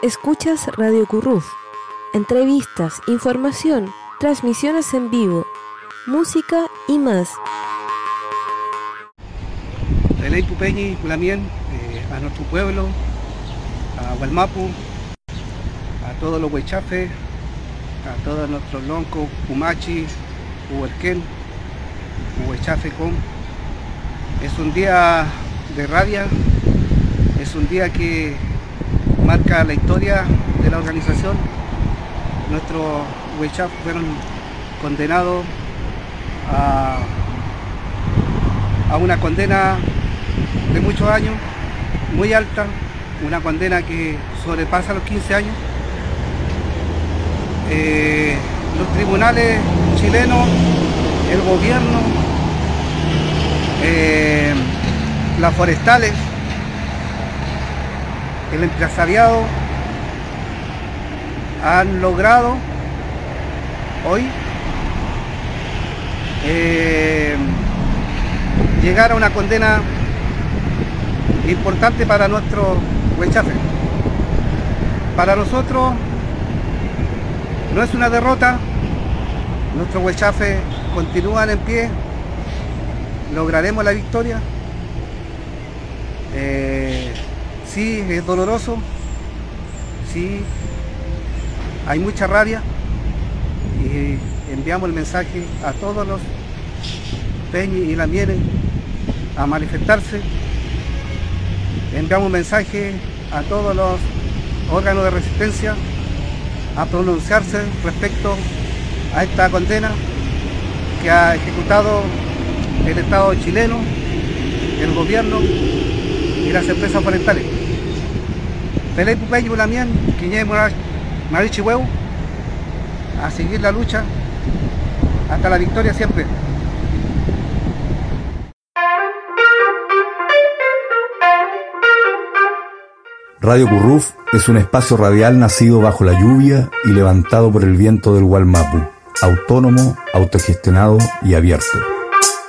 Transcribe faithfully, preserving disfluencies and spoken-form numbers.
Escuchas Radio Curruf. Entrevistas, información, transmisiones en vivo, música y más. Peley Pupeñi, Lamien, eh, a nuestro pueblo, a Gualmapu, a todos los huechafes, a todos nuestros loncos, Pumachi, Huerquén, Huechafecom. Es un día de rabia, es un día que marca la historia de la organización. Nuestros huechaf fueron condenados a, a una condena de muchos años, muy alta, una condena que sobrepasa los quince años. Eh, los tribunales chilenos, el gobierno, eh, las forestales, el empresariado han logrado hoy eh, llegar a una condena importante para nuestros huechafes. Para nosotros no es una derrota, nuestros huechafes continúan en pie, lograremos la victoria. Eh, sí, es doloroso, sí, hay mucha rabia y enviamos el mensaje a todos los peñi y lamienes a manifestarse. Enviamos un mensaje a todos los órganos de resistencia a pronunciarse respecto a esta condena que ha ejecutado el Estado chileno, el gobierno y las empresas forestales. Peley Pupeñi Lamien, Quiñé Marichi Huevo, a seguir la lucha hasta la victoria siempre. Radio Curruf es un espacio radial nacido bajo la lluvia y levantado por el viento del Gualmapu, autónomo, autogestionado y abierto.